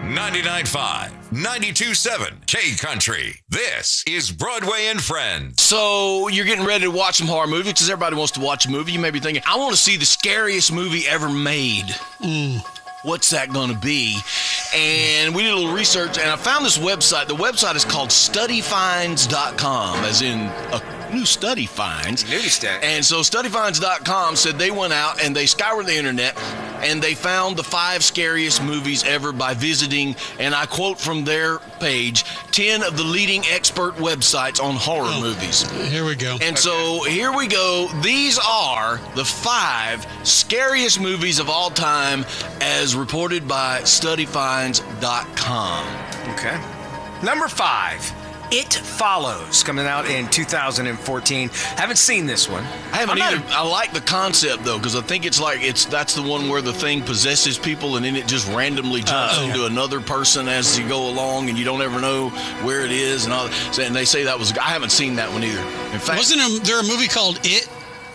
99.5, 92.7 K Country. This is Broadway and Friends. So you're getting ready to watch some horror movies because everybody wants to watch a movie. You may be thinking, I want to see the scariest movie ever made. What's that going to be? And we did a little research, and I found this website. The website is called studyfinds.com, as in a new study finds. Newsstand. And so studyfinds.com said they went out and they scoured the internet and they found the 5 scariest movies ever by visiting, and I quote from their page, 10 of the leading expert websites on horror movies. Here we go. And so here we go. These are the 5 scariest movies of all time as reported by studyfinds.com. Okay. Number 5. It Follows, coming out in 2014. Haven't seen this one. I haven't either. I like the concept though, because I think that's the one where the thing possesses people and then it just randomly jumps into another person as you go along, and you don't ever know where it is and all. And they say that was. I haven't seen that one either. In fact, wasn't there a movie called It?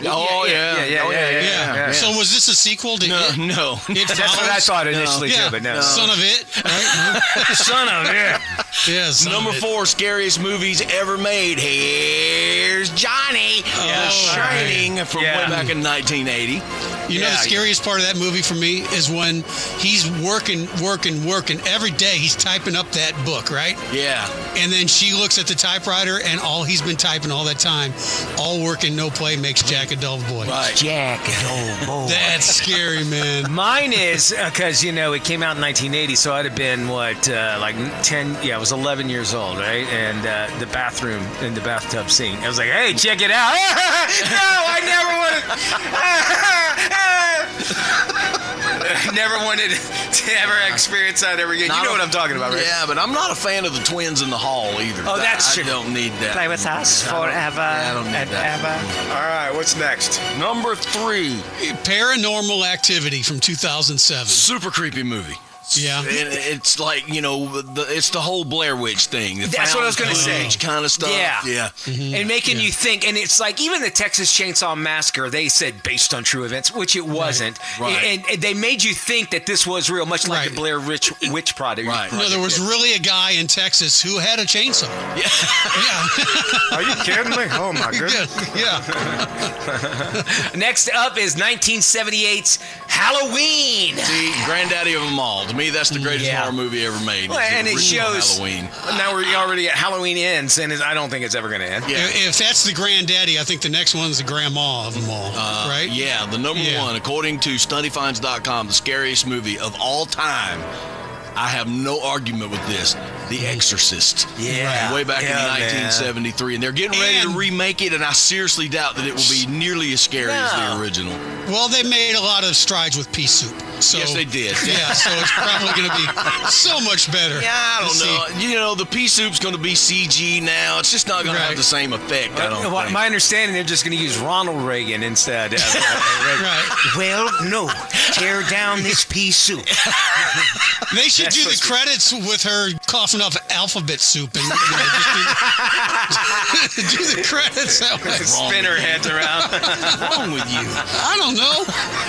Yeah. So was this a sequel to It? No. That's what I thought initially too, but no. Son of It, right? Son of It. Yeah, Number 4 scariest movies ever made. Here's Johnny, The Shining, from way back in 1980. You know the scariest part of that movie for me is when he's working every day. He's typing up that book, right? Yeah. And then she looks at the typewriter, and all he's been typing all that time, all work and no play makes Jack a dull boy. Right. Jack a dull boy. That's scary, man. Mine is, because, it came out in 1980, so I'd have been, like 10, I was 11 years old, right? And the bathroom, in the bathtub scene. I was like, hey, check it out. No, I never wanted to ever experience that ever again. You know what I'm talking about, right? Yeah, but I'm not a fan of the twins in the hall either. Oh, that's true. I don't need that. Play with us forever I don't need and that. ever. All right, what's next? Number 3, Paranormal Activity from 2007. super creepy movie. Yeah. It's like, it's the whole Blair Witch thing. That's what I was going to say. Kind of stuff. Yeah. And making you think, and it's like, even the Texas Chainsaw Massacre, they said based on true events, which it wasn't. Right. And they made you think that this was real, much like the Blair Witch Project. Right. No, there was really a guy in Texas who had a chainsaw. Yeah. Are you kidding me? Oh, my goodness. Yeah. Next up is 1978's Halloween. See, granddaddy of them all. To me, that's the greatest horror movie ever made. Well, and it shows Halloween. Now we're already at Halloween ends, and I don't think it's ever going to end. Yeah. If that's the granddaddy, I think the next one's the grandma of them all, right? Yeah, the number 1, according to studyfinds.com, the scariest movie of all time. I have no argument with this. The Exorcist. Yeah. Way back in 1973. And they're getting ready to remake it, and I seriously doubt that it will be nearly as scary as the original. Well, they made a lot of strides with pea soup. So, Yes, they did. Yeah, so it's probably going to be so much better. Yeah, I don't know. The pea soup's going to be CG now. It's just not going to have the same effect, I don't think. My understanding, they're just going to use Ronald Reagan instead. Right. Well, no. Tear down this pea soup. They should do the credits with her coughing up alphabet soup and just do the credits that way. Spin her heads around. What's wrong with you? I don't know.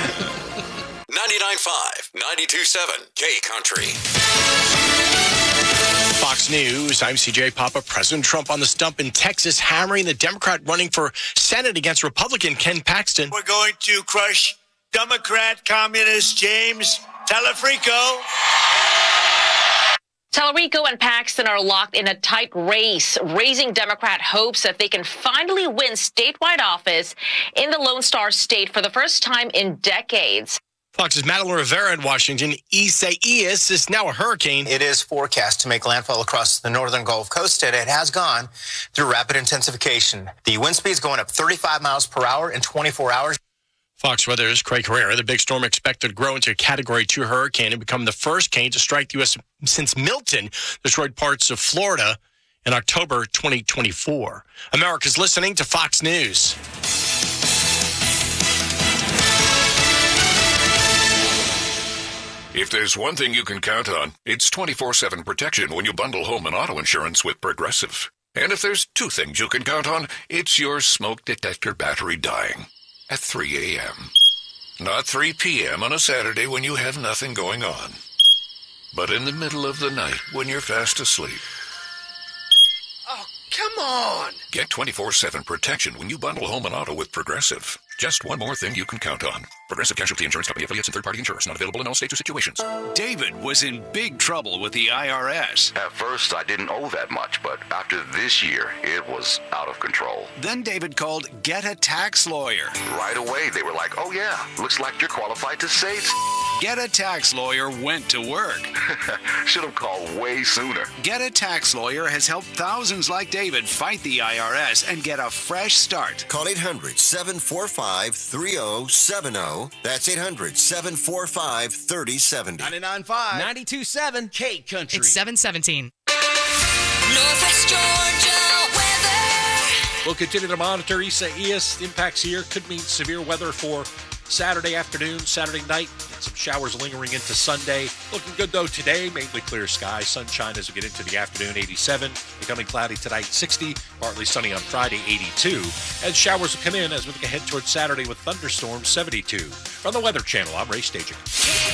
99.5, 92.7 K Country. Fox News, I'm CJ Papa. President Trump on the stump in Texas, hammering the Democrat running for Senate against Republican Ken Paxton. We're going to crush Democrat communist James Telefrico. Tallarico and Paxton are locked in a tight race, raising Democrat hopes that they can finally win statewide office in the Lone Star State for the first time in decades. Fox's Madeline Rivera in Washington. Isaias is now a hurricane. It is forecast to make landfall across the northern Gulf Coast, and it has gone through rapid intensification. The wind speed is going up 35 miles per hour in 24 hours. Fox Weather's Craig Herrera. The big storm expected to grow into a Category 2 hurricane and become the first cane to strike the U.S. since Milton destroyed parts of Florida in October 2024. America's listening to Fox News. If there's one thing you can count on, it's 24/7 protection when you bundle home and auto insurance with Progressive. And if there's two things you can count on, it's your smoke detector battery dying at 3 a.m. Not 3 p.m. on a Saturday when you have nothing going on. but in the middle of the night when you're fast asleep. Oh, come on! Get 24/7 protection when you bundle home and auto with Progressive. Just one more thing you can count on. Progressive Casualty Insurance Company affiliates and third-party insurers. Not available in all states or situations. David was in big trouble with the IRS. At first, I didn't owe that much, but after this year, it was out of control. Then David called Get a Tax Lawyer. Right away, they were like, oh yeah, looks like you're qualified to save. Get a Tax Lawyer went to work. Should have called way sooner. Get a Tax Lawyer has helped thousands like David fight the IRS and get a fresh start. Call 800-745-3070. That's 800-745-3070. 99.5. 92.7. K Country. It's 7:17. Northwest Georgia weather. We'll continue to monitor Isaias impacts here. Could mean severe weather for Saturday afternoon, Saturday night, and some showers lingering into Sunday. Looking good, though, today. Mainly clear skies. Sunshine as we get into the afternoon, 87. Becoming cloudy tonight, 60. Partly sunny on Friday, 82. As showers will come in as we look ahead towards Saturday with thunderstorms, 72. From the Weather Channel, I'm Ray Stajic.